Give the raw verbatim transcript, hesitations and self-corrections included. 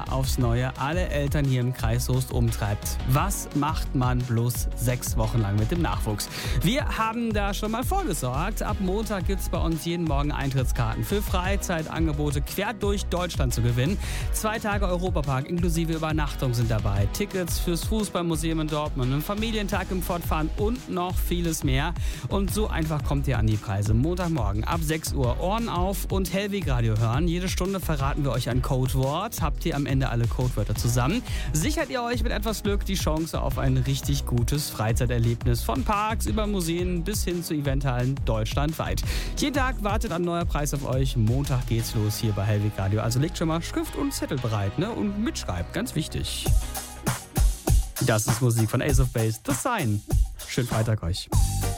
Jahr aufs Neue alle Eltern hier im Kreis Soest umtreibt. Was macht man bloß sechs Wochen lang mit dem Nachwuchs? Wir haben da schon mal vorgesorgt. Ab Montag gibt es bei uns jeden Morgen Eintrittskarten für Freizeitangebote quer durch Deutschland zu gewinnen. Zwei Tage Europapark inklusive Übernachtung sind dabei. Tickets fürs Fußballmuseum in Dortmund, einen Familientag im Fortfahren und noch vieles mehr. Und so einfach kommt ihr an die Preise. Montagmorgen ab sechs Uhr Ohren auf und Hellweg Radio hören. Jede Stunde verraten wir euch ein Codewort. Habt ihr am Ende alle Codewörter zusammen, sichert ihr euch mit etwas Glück die Chance auf ein richtig gutes Freizeiterlebnis. Von Parks über Museen bis hin zu Eventhallen deutschlandweit. Jeden Tag wartet ein neuer Preis auf euch. Montag geht's los hier bei Hellweg Radio. Also legt schon mal Stift und Zettel bereit, ne? Und mitschreibt, ganz wichtig. Das ist Musik von Ace of Base, The Sign. Schönen Freitag euch.